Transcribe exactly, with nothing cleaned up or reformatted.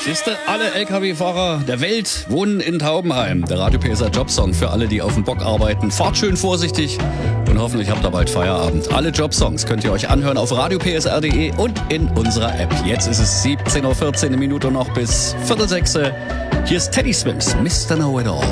Siehste, alle L K W-Fahrer der Welt wohnen in Taubenheim. Der Radio P S R Jobsong für alle, die auf dem Bock arbeiten. Fahrt schön vorsichtig und hoffentlich habt ihr bald Feierabend. Alle Jobsongs könnt ihr euch anhören auf radio p s r punkt d e und in unserer App. Jetzt ist es siebzehn Uhr vierzehn, eine Minute noch bis Viertel sechs. Hier ist Teddy Swims, Mister Know It All.